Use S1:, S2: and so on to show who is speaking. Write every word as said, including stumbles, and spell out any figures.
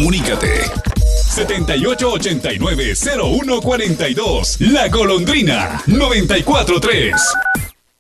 S1: Comunícate. setenta y ocho ochenta y nueve cero uno cuarenta y dos. La Golondrina noventa y cuatro tres.